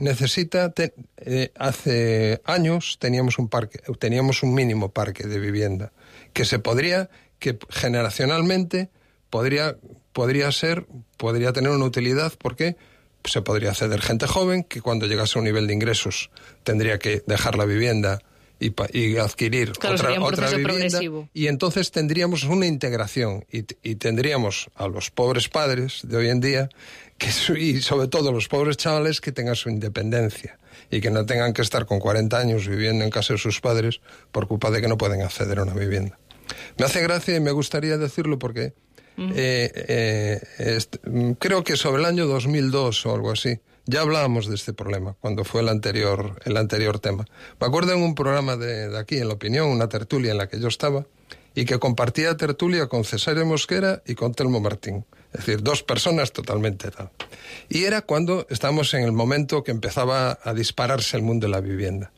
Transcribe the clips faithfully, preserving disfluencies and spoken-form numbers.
necesita... Te, eh, hace años teníamos un parque, teníamos un mínimo parque de vivienda que se podría, que generacionalmente podría, podría ser, podría tener una utilidad porque se podría acceder gente joven que cuando llegase a un nivel de ingresos tendría que dejar la vivienda y, pa, y adquirir claro, otra, otra vivienda progresivo. Y entonces tendríamos una integración y, y tendríamos a los pobres padres de hoy en día que, y sobre todo los pobres chavales que tengan su independencia y que no tengan que estar con cuarenta años viviendo en casa de sus padres por culpa de que no pueden acceder a una vivienda. Me hace gracia y me gustaría decirlo porque uh-huh. eh, eh, est- creo que sobre el año dos mil dos o algo así ya hablábamos de este problema cuando fue el anterior, el anterior tema. Me acuerdo en un programa de, de aquí, en La Opinión, una tertulia en la que yo estaba y que compartía tertulia con Cesáreo Mosquera y con Telmo Martín. Es decir, dos personas totalmente tal. Y era cuando estábamos en el momento que empezaba a dispararse el mundo de la vivienda.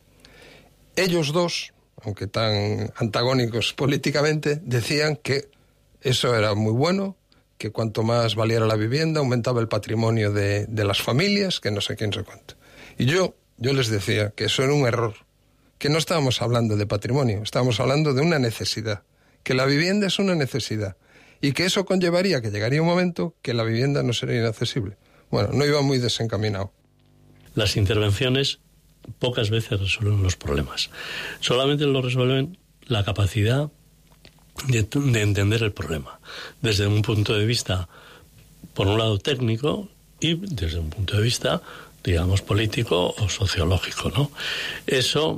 Ellos dos, aunque tan antagónicos políticamente, decían que eso era muy bueno, que cuanto más valiera la vivienda, aumentaba el patrimonio de, de las familias, que no sé quién, no sé cuánto. Y yo, yo les decía que eso era un error, que no estábamos hablando de patrimonio, estábamos hablando de una necesidad, que la vivienda es una necesidad, y que eso conllevaría que llegaría un momento que la vivienda no sería inaccesible. Bueno, no iba muy desencaminado. Las intervenciones pocas veces resuelven los problemas. Solamente lo resuelven la capacidad de, de entender el problema, desde un punto de vista, por un lado técnico, y desde un punto de vista, digamos, político o sociológico, ¿no? Eso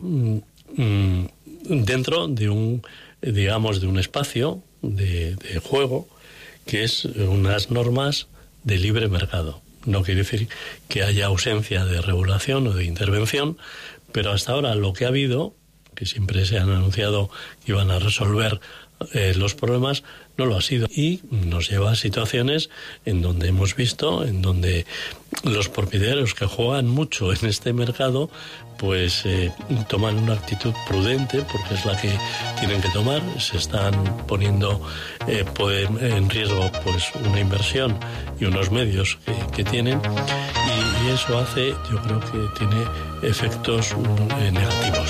mmm, dentro de un, digamos, de un espacio de, de juego que es unas normas de libre mercado. No quiere decir que haya ausencia de regulación o de intervención, pero hasta ahora lo que ha habido, que siempre se han anunciado que iban a resolver eh, los problemas, no lo ha sido. Y nos lleva a situaciones en donde hemos visto, en donde los propietarios que juegan mucho en este mercado, pues eh, toman una actitud prudente, porque es la que tienen que tomar. Se están poniendo eh, en riesgo pues una inversión y unos medios que, que tienen, y, y eso hace, yo creo que tiene efectos eh, negativos.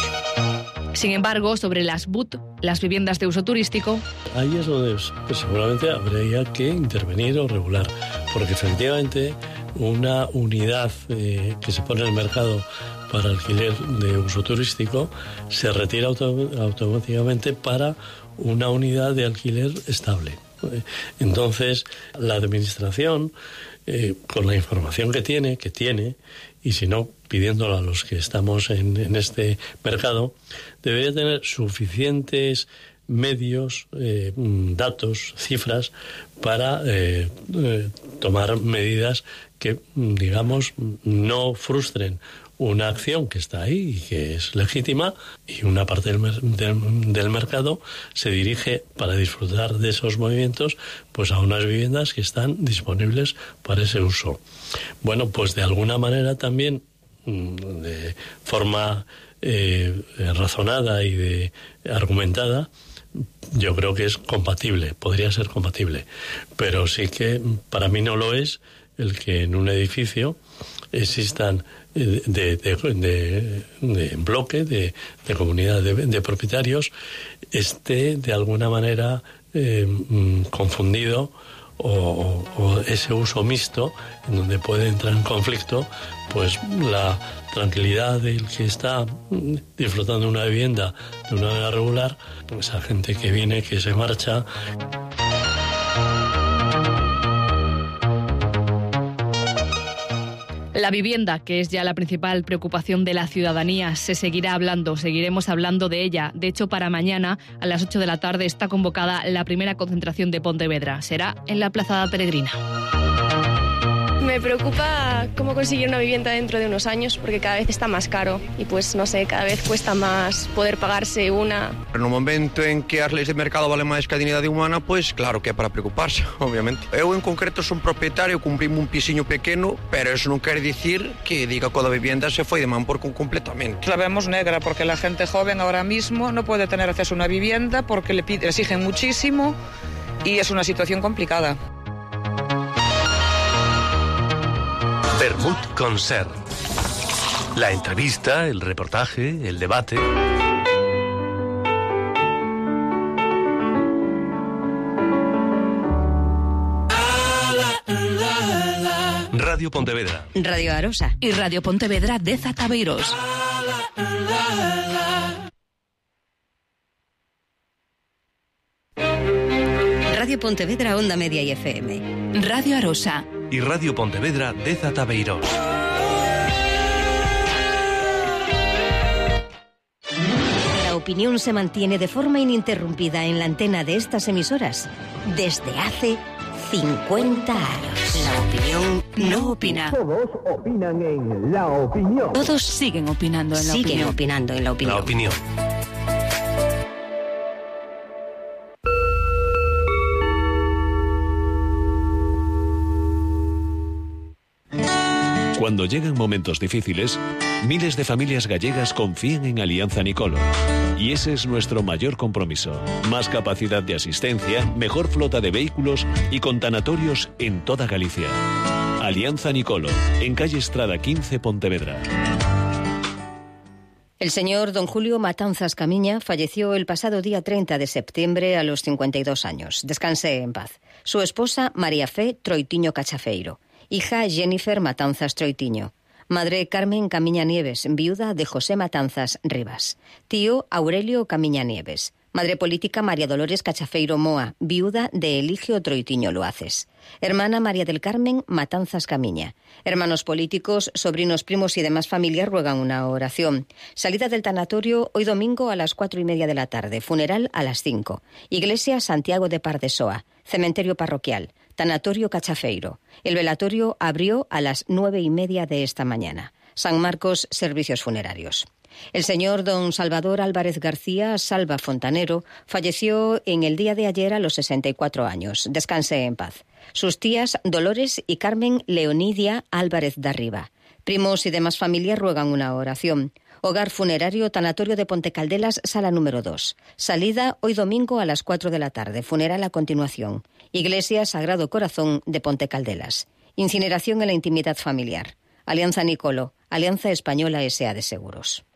Sin embargo, sobre las B U T, las viviendas de uso turístico... Ahí es donde pues, seguramente habría que intervenir o regular, porque efectivamente una unidad eh, que se pone en el mercado para alquiler de uso turístico se retira auto- automáticamente para una unidad de alquiler estable. Entonces, la administración, eh, con la información que tiene, que tiene, y si no, pidiéndola a los que estamos en, en este mercado, debería tener suficientes medios, eh, datos, cifras, para eh, eh, tomar medidas que, digamos, no frustren una acción que está ahí y que es legítima, y una parte del, mer- del, del mercado se dirige para disfrutar de esos movimientos pues a unas viviendas que están disponibles para ese uso. Bueno, pues de alguna manera también, de forma eh, razonada y de argumentada, yo creo que es compatible, podría ser compatible, pero sí que para mí no lo es el que en un edificio existan de, de, de, de, de bloque, de, de comunidad de, de propietarios, esté de alguna manera eh, confundido, o, o ese uso mixto en donde puede entrar en conflicto pues la tranquilidad del que está disfrutando de una vivienda de una manera regular, pues a gente que viene, que se marcha. La vivienda, que es ya la principal preocupación de la ciudadanía, se seguirá hablando, seguiremos hablando de ella. De hecho, para mañana, a las ocho de la tarde, está convocada la primera concentración de Pontevedra. Será en la Plaza Peregrina. Me preocupa cómo conseguir una vivienda dentro de unos años, porque cada vez está más caro y pues no sé, cada vez cuesta más poder pagarse una. No momento en que as leis de mercado valen máis que a dignidade humana, pois claro que é para preocuparse, obviamente. Eu en concreto son propietario, cumprimo un pisiño pequeno, pero eso non quere dicir que diga que a vivienda se foi de man por completamente. La vemos negra porque la gente joven ahora mismo no puede tener acceso a una vivienda porque le piden, exigen muchísimo y es una situación complicada. Vermut con Ser. La entrevista, el reportaje, el debate. Radio Pontevedra. Radio Arosa. Y Radio Pontevedra de Zataveiros. Radio Pontevedra Onda Media y F M. Radio Arosa. Y Radio Pontevedra de Zataveiros. La opinión se mantiene de forma ininterrumpida en la antena de estas emisoras desde hace cincuenta años. La opinión no opina. Todos opinan en La Opinión. Todos siguen opinando en la Siguen opinión. opinando en la opinión. La opinión. Cuando llegan momentos difíciles, miles de familias gallegas confían en Alianza Nicolo. Y ese es nuestro mayor compromiso. Más capacidad de asistencia, mejor flota de vehículos y con tanatorios en toda Galicia. Alianza Nicolo, en calle Estrada quince, Pontevedra. El señor don Julio Matanzas Camiña falleció el pasado día treinta de septiembre a los cincuenta y dos años. Descanse en paz. Su esposa, María Fe Troitiño Cachafeiro. Hija, Jennifer Matanzas Troitiño. Madre, Carmen Camiña Nieves, viuda de José Matanzas Rivas. Tío, Aurelio Camiña Nieves. Madre política, María Dolores Cachafeiro Moa, viuda de Eligio Troitiño Loaces. Hermana, María del Carmen Matanzas Camiña. Hermanos políticos, sobrinos, primos y demás familias ruegan una oración. Salida del tanatorio hoy domingo a las cuatro y media de la tarde. Funeral a las cinco. Iglesia Santiago de Pardesoa. Cementerio parroquial. Tanatorio Cachafeiro. El velatorio abrió a las nueve y media de esta mañana. San Marcos, servicios funerarios. El señor don Salvador Álvarez García Salva Fontanero falleció en el día de ayer a los sesenta y cuatro años. Descanse en paz. Sus tías Dolores y Carmen Leonidia Álvarez Darriba. Primos y demás familias ruegan una oración. Hogar funerario Tanatorio de Pontecaldelas, sala número dos. Salida hoy domingo a las cuatro de la tarde. Funeral a continuación. Iglesia Sagrado Corazón de Pontecaldelas. Incineración en la intimidad familiar. Alianza Nicolo, Alianza Española S A de Seguros.